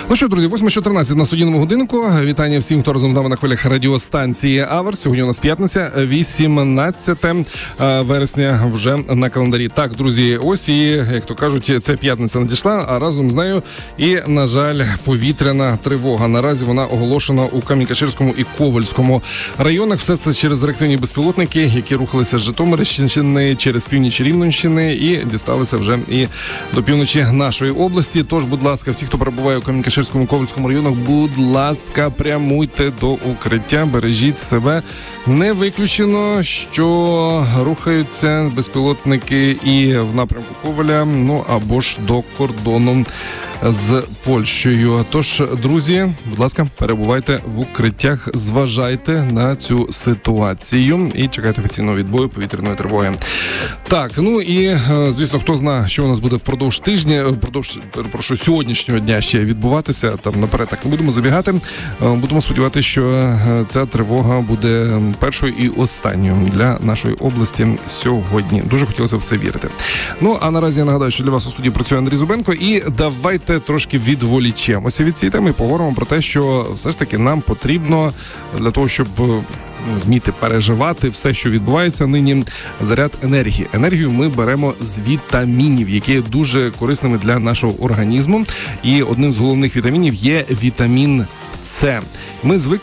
Ну що, друзі, 8:14 на студійному годинку. Вітання всім, хто разом з нами на хвилях радіостанції Аверс. Сьогодні у нас п'ятниця, 18 вересня вже на календарі. Так, друзі, ось і, як то кажуть, ця п'ятниця надійшла, а разом з нею і, на жаль, повітряна тривога. Наразі вона оголошена у Камінь-Каширському і Ковальському районах. Все це через реактивні безпілотники, які рухалися з Житомирщини через північ Рівненщини і дісталися вже і до півночі нашої області. Тож, будь ласка, всі, хто перебуває у Камінь-Каширському, Ковальському районах, будь ласка, прямуйте до укриття, бережіть себе. Не виключено, що рухаються безпілотники і в напрямку Коваля, ну або ж до кордону з Польщею. Тож, друзі, будь ласка, перебувайте в укриттях, зважайте на цю ситуацію і чекайте офіційного відбою повітряної тривоги. Так, ну і, звісно, хто знає, що у нас буде впродовж тижня, впродовж сьогоднішнього дня ще відбуватися, там наперед так не будемо забігати. Будемо сподіватися, що ця тривога буде першою і останньою для нашої області сьогодні. Дуже хотілося в це вірити. Ну, а наразі я нагадаю, що для вас у студії працює Андрій Зубенко, і давайте трошки відволічемося від цієї теми і поговоримо про те, що все ж таки нам потрібно для того, щоб вміти переживати все, що відбувається нині, заряд енергії. Енергію ми беремо з вітамінів, які є дуже корисними для нашого організму. І одним з головних вітамінів є вітамін С. Ми звикли